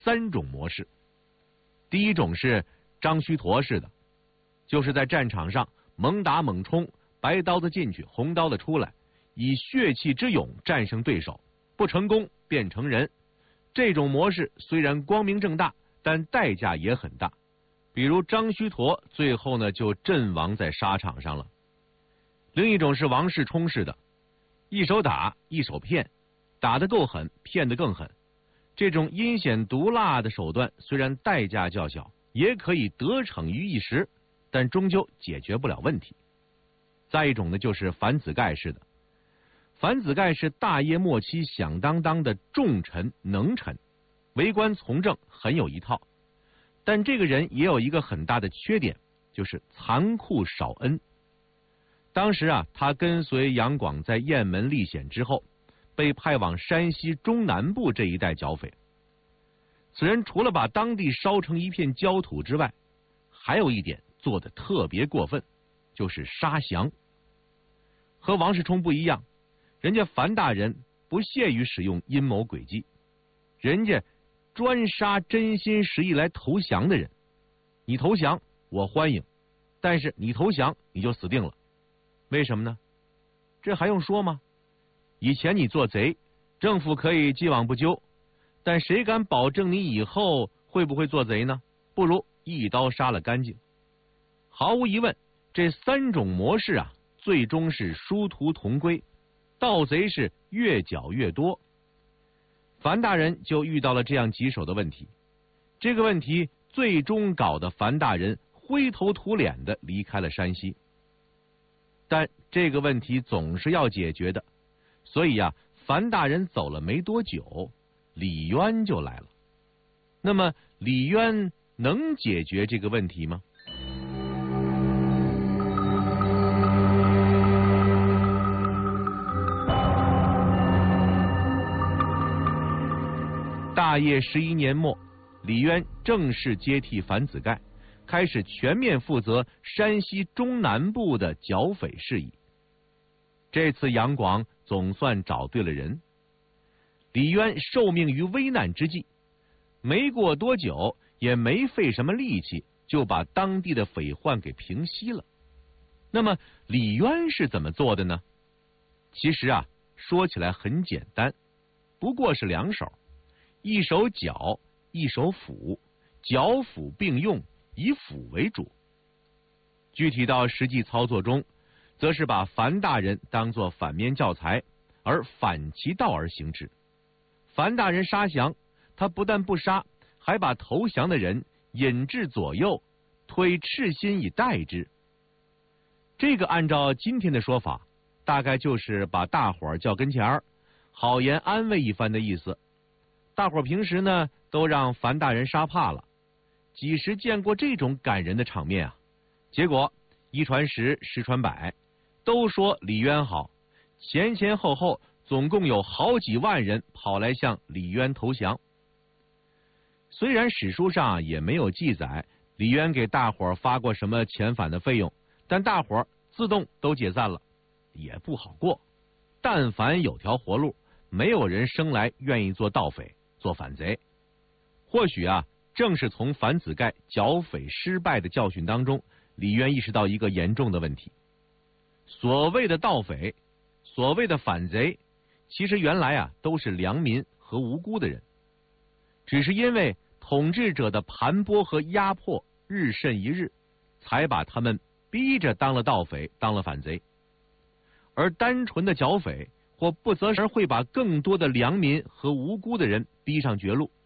3种模式。第一种是张须陀式的，就是在战场上猛打猛冲，白刀子进去，红刀子出来，以血气之勇战胜对手，不成功便成仁。这种模式虽然光明正大，但代价也很大。比如张须陀最后呢就阵亡在沙场上了。另一种是王世充式的，一手打一手骗，打得够狠，骗得更狠。这种阴险毒辣的手段虽然代价较小，也可以得逞于一时，但终究解决不了问题。再一种呢就是樊子盖式的。樊子盖是大业末期响当当的重臣能臣，为官从政很有一套，但这个人也有一个很大的缺点，就是残酷少恩。当时啊，他跟随杨广在雁门历险之后，被派往山西中南部这一带剿匪。此人除了把当地烧成一片焦土之外，还有一点做得特别过分，就是杀降。和王世充不一样，人家樊大人不屑于使用阴谋诡计，人家专杀真心实意来投降的人。你投降我欢迎，但是你投降你就死定了。为什么呢？这还用说吗？以前你做贼，政府可以既往不咎，但谁敢保证你以后会不会做贼呢？不如一刀杀了干净。毫无疑问，这3种模式啊，最终是殊途同归，盗贼是越剿越多。樊大人就遇到了这样棘手的问题，这个问题最终搞得樊大人灰头土脸的离开了山西。但这个问题总是要解决的，所以啊，樊大人走了没多久，李渊就来了。那么李渊能解决这个问题吗？大业11年末，李渊正式接替樊子盖，开始全面负责山西中南部的剿匪事宜。这次杨广总算找对了人。李渊受命于危难之际，没过多久，也没费什么力气，就把当地的匪患给平息了。那么李渊是怎么做的呢？其实啊，说起来很简单，不过是2手，一手剿，一手抚，剿抚并用，以抚为主。具体到实际操作中，则是把樊大人当作反面教材，而反其道而行之。樊大人杀降，他不但不杀，还把投降的人引至左右，推赤心以待之。这个按照今天的说法，大概就是把大伙儿叫跟前儿，好言安慰一番的意思。大伙儿平时呢，都让樊大人杀怕了，几时见过这种感人的场面啊？结果一传十，十传百，都说李渊好，前前后后总共有好几万人跑来向李渊投降。虽然史书上也没有记载李渊给大伙儿发过什么遣返的费用，但大伙儿自动都解散了，也不好过。但凡有条活路，没有人生来愿意做盗匪，做反贼。或许啊，正是从樊子盖剿匪失败的教训当中，李渊意识到一个严重的问题：所谓的盗匪，所谓的反贼，其实原来啊都是良民和无辜的人，只是因为统治者的盘剥和压迫日甚一日，才把他们逼着当了盗匪，当了反贼。而单纯的剿匪或不择时，会把更多的良民和无辜的人逼上绝路。